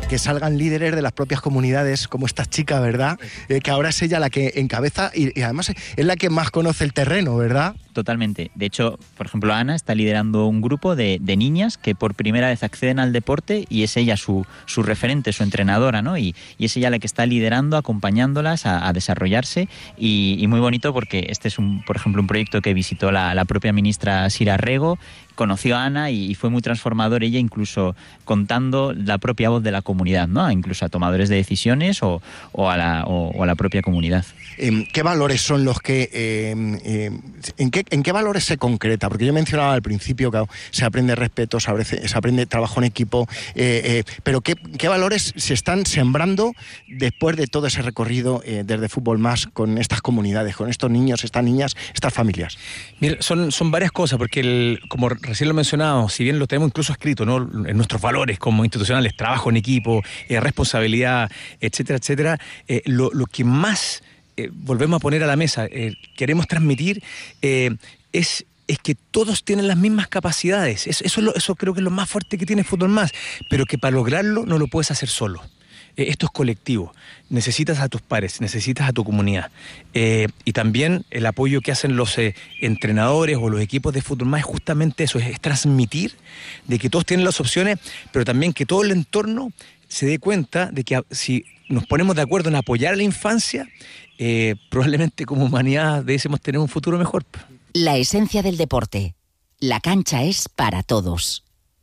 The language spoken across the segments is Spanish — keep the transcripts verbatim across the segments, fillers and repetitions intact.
que salgan líderes de las propias comunidades, como esta chica, ¿verdad? Eh, que ahora es ella la que encabeza y, y además es la que más conoce el terreno, ¿verdad? Totalmente. De hecho, por ejemplo, Ana está liderando un grupo de, de niñas que por primera vez acceden al deporte y es ella su, su referente, su entrenadora, ¿no? Y, y es ella la que está liderando, acompañándolas a, a desarrollarse y, y muy bonito porque este es, un, por ejemplo, un proyecto que visitó la, la propia ministra Sira Rego, conoció a Ana y, y fue muy transformador ella, incluso contando la propia voz de la comunidad, ¿no? Incluso a tomadores de decisiones o, o, a, la, o, o a la propia comunidad. Eh, ¿Qué valores son los que... Eh, eh, ¿en, qué, ¿En qué valores se concreta? Porque yo mencionaba al principio que se aprende respeto, se aprende, se aprende trabajo en equipo, eh, eh, pero ¿qué, ¿qué valores se están sembrando después de todo ese recorrido eh, desde Fútbol Más con estas comunidades, con estos niños, estas niñas, estas familias? Mira, son, son varias cosas, porque el, como recién lo mencionábamos, si bien lo tenemos incluso escrito, ¿no?, en nuestros valores como institucionales, trabajo en equipo, eh, responsabilidad, etcétera, etcétera, eh, lo, lo que más eh, volvemos a poner a la mesa, eh, queremos transmitir, eh, es... es que todos tienen las mismas capacidades. Eso, eso, es lo, eso creo que es lo más fuerte que tiene Fútbol Más, pero que para lograrlo no lo puedes hacer solo. Eh, esto es colectivo. Necesitas a tus pares, necesitas a tu comunidad. Eh, y también el apoyo que hacen los eh, entrenadores o los equipos de Fútbol Más es justamente eso, es, es transmitir de que todos tienen las opciones, pero también que todo el entorno se dé cuenta de que si nos ponemos de acuerdo en apoyar a la infancia, eh, probablemente como humanidad debemos tener un futuro mejor. La esencia del deporte. La cancha es para todos.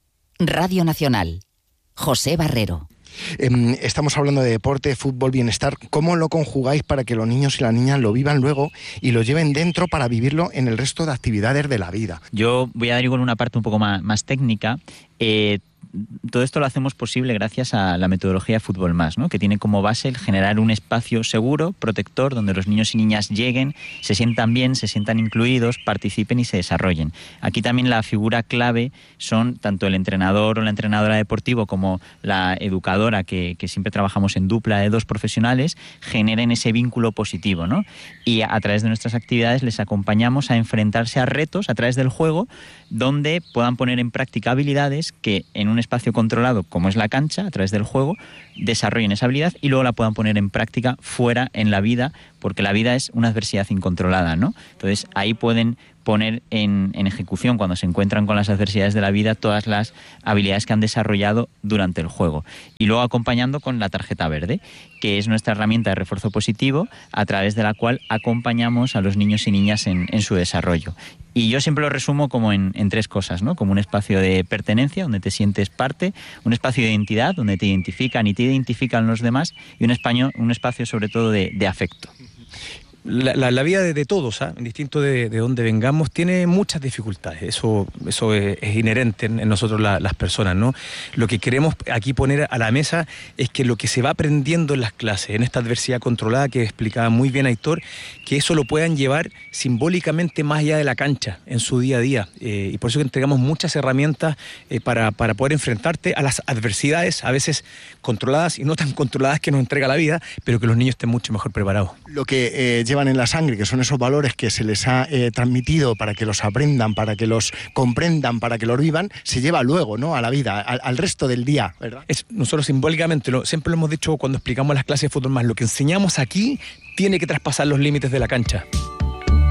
Radio Nacional. José Barrero. Eh, estamos hablando de deporte, fútbol, bienestar. ¿Cómo lo conjugáis para que los niños y las niñas lo vivan luego y lo lleven dentro para vivirlo en el resto de actividades de la vida? Yo voy a dar igual una parte un poco más, más técnica. Eh, todo esto lo hacemos posible gracias a la metodología Fútbol Más, ¿no?, que tiene como base el generar un espacio seguro, protector, donde los niños y niñas lleguen, se sientan bien, se sientan incluidos, participen y se desarrollen. Aquí también la figura clave son tanto el entrenador o la entrenadora deportivo como la educadora, que, que siempre trabajamos en dupla de dos profesionales, generen ese vínculo positivo, ¿no? Y a, a través de nuestras actividades les acompañamos a enfrentarse a retos a través del juego, donde puedan poner en práctica habilidades que en un espacio controlado como es la cancha, a través del juego, desarrollen esa habilidad y luego la puedan poner en práctica fuera en la vida, porque la vida es una adversidad incontrolada, ¿no? Entonces ahí pueden poner en, en ejecución, cuando se encuentran con las adversidades de la vida, todas las habilidades que han desarrollado durante el juego. Y luego acompañando con la tarjeta verde, que es nuestra herramienta de refuerzo positivo, a través de la cual acompañamos a los niños y niñas en, en su desarrollo. Y yo siempre lo resumo como en, en tres cosas, ¿no? Como un espacio de pertenencia, donde te sientes parte, un espacio de identidad, donde te identifican y te identifican los demás, y un espacio, un espacio sobre todo de, de afecto. La, la, la vida de, de todos, ¿eh?, distinto de, de donde vengamos, tiene muchas dificultades. Eso, eso es, es inherente en, en nosotros la, las personas, ¿no? Lo que queremos aquí poner a la mesa es que lo que se va aprendiendo en las clases, en esta adversidad controlada que explicaba muy bien Aitor, que eso lo puedan llevar simbólicamente más allá de la cancha, en su día a día. Eh, y por eso que entregamos muchas herramientas eh, para, para poder enfrentarte a las adversidades, a veces controladas y no tan controladas que nos entrega la vida, pero que los niños estén mucho mejor preparados. Lo que eh, llevan en la sangre, que son esos valores que se les ha eh, transmitido para que los aprendan, para que los comprendan, para que los vivan, se lleva luego, ¿no?, a la vida, al, al resto del día, ¿verdad? Es, nosotros simbólicamente, lo, siempre lo hemos dicho cuando explicamos las clases de Fútbol Más, lo que enseñamos aquí tiene que traspasar los límites de la cancha.